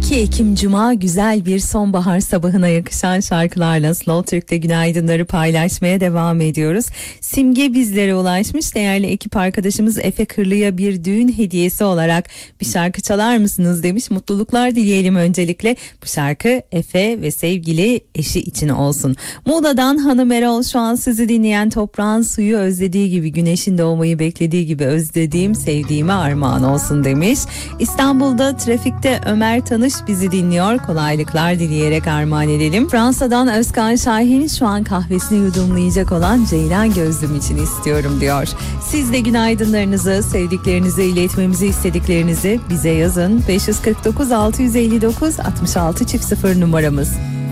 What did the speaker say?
12 Ekim Cuma güzel bir sonbahar sabahına yakışan şarkılarla Slow Türk'te günaydınları paylaşmaya devam ediyoruz. Simge bizlere ulaşmış. Değerli ekip arkadaşımız Efe Kırlı'ya bir düğün hediyesi olarak bir şarkı çalar mısınız demiş. Mutluluklar dileyelim öncelikle. Bu şarkı Efe ve sevgili eşi için olsun. Muğla'dan Hanım Erol, şu an sizi dinleyen toprağın suyu özlediği gibi, güneşin doğmayı beklediği gibi özlediğim sevdiğime armağan olsun demiş. İstanbul'da trafikte Ömer Tanış bizi dinliyor. Kolaylıklar dileyerek armağan edelim. Fransa'dan Özkan Şahin, şu an kahvesini yudumlayacak olan Ceylan gözlüm için istiyorum diyor. Siz de günaydınlarınızı, sevdiklerinizi, iletmemizi istediklerinizi bize yazın. 549 659 66 0 numaramız.